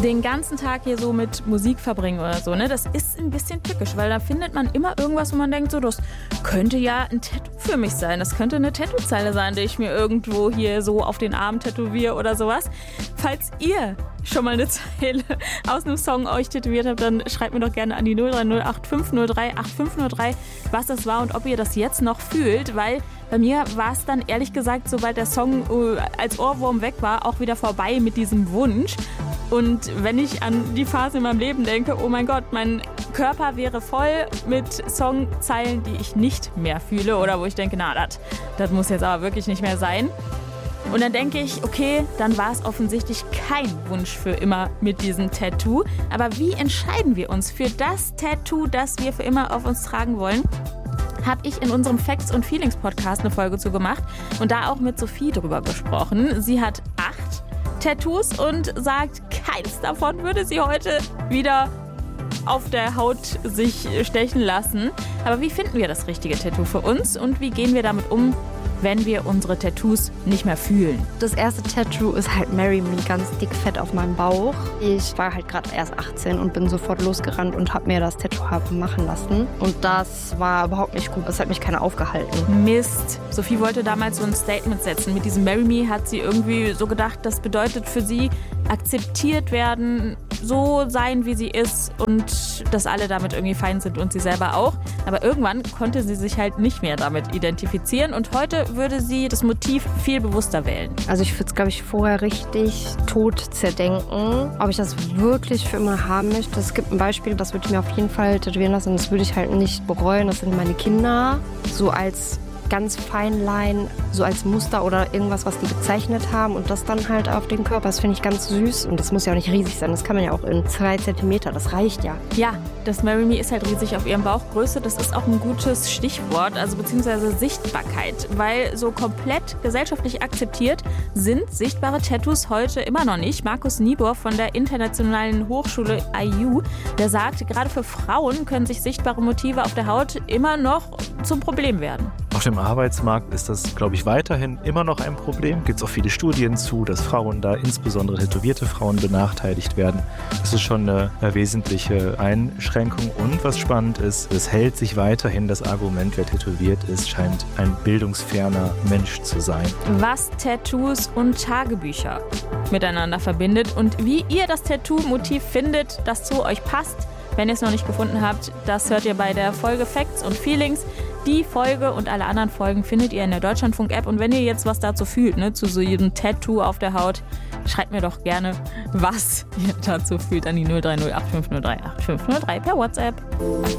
den ganzen Tag hier so mit Musik verbringen oder so, ne? Das ist ein bisschen tückisch, weil da findet man immer irgendwas, wo man denkt, so, das könnte ja ein Tattoo für mich sein. Das könnte eine Tattoo-Zeile sein, die ich mir irgendwo hier so auf den Arm tätowiere oder sowas. Falls ihr schon mal eine Zeile aus einem Song euch tätowiert habt, dann schreibt mir doch gerne an die 03085038503, was das war und ob ihr das jetzt noch fühlt, weil bei mir war es dann ehrlich gesagt, sobald der Song als Ohrwurm weg war, auch wieder vorbei mit diesem Wunsch. Und wenn ich an die Phase in meinem Leben denke, oh mein Gott, mein Körper wäre voll mit Songzeilen, die ich nicht mehr fühle oder wo ich denke, na, das muss jetzt aber wirklich nicht mehr sein. Und dann denke ich, okay, dann war es offensichtlich kein Wunsch für immer mit diesem Tattoo. Aber wie entscheiden wir uns für das Tattoo, das wir für immer auf uns tragen wollen? Habe ich in unserem Facts und Feelings Podcast eine Folge zu gemacht und da auch mit Sophie drüber gesprochen. Sie hat 8 Tattoos und sagt, keins davon würde sie heute wieder auf der Haut sich stechen lassen. Aber wie finden wir das richtige Tattoo für uns und wie gehen wir damit um, wenn wir unsere Tattoos nicht mehr fühlen? Das erste Tattoo ist halt Marry Me, ganz dick fett auf meinem Bauch. Ich war halt gerade erst 18 und bin sofort losgerannt und habe mir das Tattoo machen lassen. Und das war überhaupt nicht gut. Das hat mich keiner aufgehalten. Mist. Sophie wollte damals so ein Statement setzen. Mit diesem Marry Me hat sie irgendwie so gedacht, das bedeutet für sie akzeptiert werden, so sein, wie sie ist und dass alle damit irgendwie fein sind und sie selber auch. Aber irgendwann konnte sie sich halt nicht mehr damit identifizieren und heute würde sie das Motiv viel bewusster wählen. Also ich würde es, glaube ich, vorher richtig tot zerdenken, ob ich das wirklich für immer haben möchte. Es gibt ein Beispiel, das würde ich mir auf jeden Fall tätowieren lassen. Das würde ich halt nicht bereuen. Das sind meine Kinder. So als ganz Feinlein, so als Muster oder irgendwas, was die gezeichnet haben und das dann halt auf den Körper. Das finde ich ganz süß und das muss ja auch nicht riesig sein. Das kann man ja auch in 2 Zentimeter, das reicht ja. Ja, das Marry Me ist halt riesig auf ihrem Bauchgröße. Das ist auch ein gutes Stichwort, also beziehungsweise Sichtbarkeit, weil so komplett gesellschaftlich akzeptiert sind sichtbare Tattoos heute immer noch nicht. Markus Niebuhr von der Internationalen Hochschule IU, der sagt, gerade für Frauen können sich sichtbare Motive auf der Haut immer noch zum Problem werden. Auf dem Arbeitsmarkt ist das, glaube ich, weiterhin immer noch ein Problem. Gibt es auch viele Studien zu, dass Frauen da, insbesondere tätowierte Frauen, benachteiligt werden. Das ist schon eine wesentliche Einschränkung. Und was spannend ist, es hält sich weiterhin das Argument, wer tätowiert ist, scheint ein bildungsferner Mensch zu sein. Was Tattoos und Tagebücher miteinander verbindet und wie ihr das Tattoo-Motiv findet, das zu euch passt. Wenn ihr es noch nicht gefunden habt, das hört ihr bei der Folge Facts und Feelings. Die Folge und alle anderen Folgen findet ihr in der Deutschlandfunk-App. Und wenn ihr jetzt was dazu fühlt, ne, zu so jedem Tattoo auf der Haut, schreibt mir doch gerne, was ihr dazu fühlt an die 03085038503 per WhatsApp.